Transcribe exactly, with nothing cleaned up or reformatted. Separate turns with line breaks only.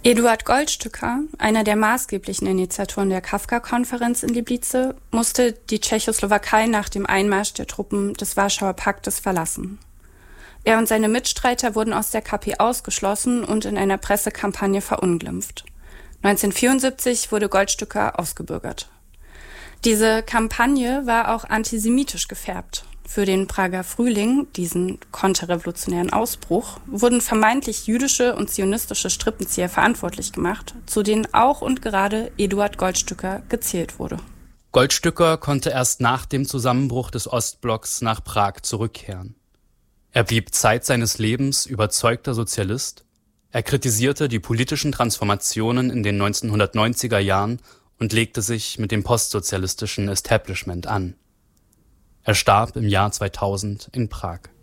Eduard Goldstücker, einer der maßgeblichen Initiatoren der Kafka-Konferenz in Liblice, musste die Tschechoslowakei nach dem Einmarsch der Truppen des Warschauer Paktes verlassen. Er und seine Mitstreiter wurden aus der K P ausgeschlossen und in einer Pressekampagne verunglimpft. neunzehnhundertvierundsiebzig wurde Goldstücker ausgebürgert. Diese Kampagne war auch antisemitisch gefärbt. Für den Prager Frühling, diesen konterrevolutionären Ausbruch, wurden vermeintlich jüdische und zionistische Strippenzieher verantwortlich gemacht, zu denen auch und gerade Eduard Goldstücker gezählt wurde.
Goldstücker konnte erst nach dem Zusammenbruch des Ostblocks nach Prag zurückkehren. Er blieb Zeit seines Lebens überzeugter Sozialist. Er kritisierte die politischen Transformationen in den neunzehnhundertneunziger Jahren und legte sich mit dem postsozialistischen Establishment an. Er starb im Jahr zweitausend in Prag.